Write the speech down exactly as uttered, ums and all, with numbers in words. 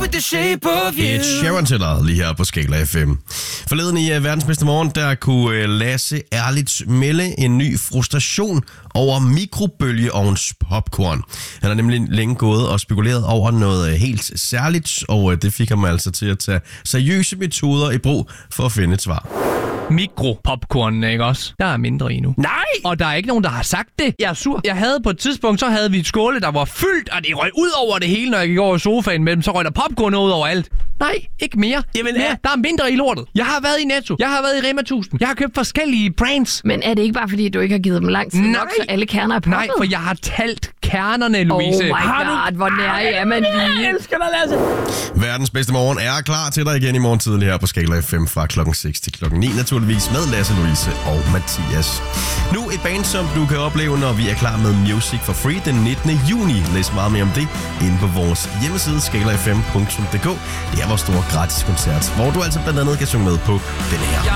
with the shape of you. Et Sharon Teller lige her på Skala F M. Forleden i uh, verdens bedste morgen, der kunne uh, Lasse ærligt melde en ny frustration over mikrobølgeovns popcorn. Han har nemlig længe gået og spekuleret over noget uh, helt særligt, og uh, det fik ham altså til at tage seriøse metoder i brug for at finde et svar. Mikropopcorn, ikke også? Der er mindre i nu. Nej! Og der er ikke nogen, der har sagt det. Jeg er sur. Jeg havde på et tidspunkt, så havde vi et skåle, der var fyldt, og det røg ud over det hele, når jeg gik over i sofaen med dem. Så røg der popcorn ud over alt. Nej, ikke mere. Jamen, ja, der er mindre i lortet. Jeg har været i Netto. Jeg har været i Rema tusind. Jeg har købt forskellige brands. Men er det ikke bare, fordi du ikke har givet dem lang tid Nej. nok, så alle kerner er poppet? Nej, for jeg har talt kernerne, Louise. Oh my god, hvor nær er man lige. Jeg elsker dig, Lasse. Verdens bedste morgen er klar til dig igen i morgen tidlig her på Skala F M fra klokken seks til klokken ni, naturligvis med Lasse, Louise og Mathias. Nu et band, som du kan opleve, når vi er klar med Music for Free den nittende juni. Læs meget mere om det inde på vores hjemmeside skala f m punktum d k. Det er vores store gratis koncert, hvor du altså blandt andet kan synge med på den her.